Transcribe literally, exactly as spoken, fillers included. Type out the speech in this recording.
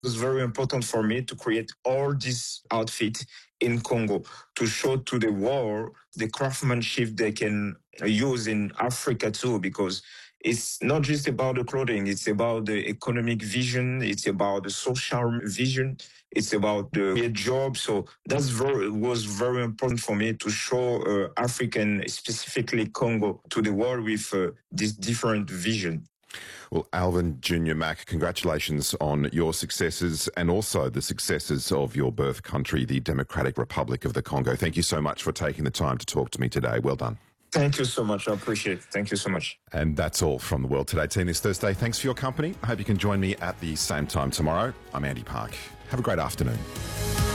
was very important for me to create all this outfit in Congo to show to the world the craftsmanship they can use in Africa too, because it's not just about the clothing, it's about the economic vision, it's about the social vision, it's about the job. So that's very was very important for me to show uh, African, specifically Congo, to the world with uh, this different vision. Well, Alvin Junior Mack, congratulations on your successes and also the successes of your birth country, the Democratic Republic of the Congo. Thank you so much for taking the time to talk to me today. Well done. Thank you so much. I appreciate it. Thank you so much. And that's all from the World Today team this Thursday. Thanks for your company. I hope you can join me at the same time tomorrow. I'm Andy Park. Have a great afternoon.